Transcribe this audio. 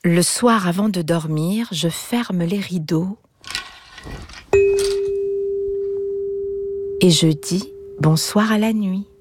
Le soir avant de dormir, je ferme les rideaux et je dis bonsoir à la nuit.